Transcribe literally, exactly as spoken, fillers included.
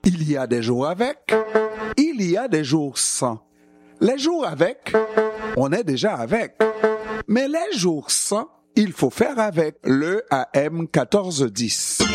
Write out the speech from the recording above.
Il y a des jours avec, il y a des jours sans. Les jours avec, on est déjà avec. Mais les jours sans, il faut faire avec le A M quatorze dix.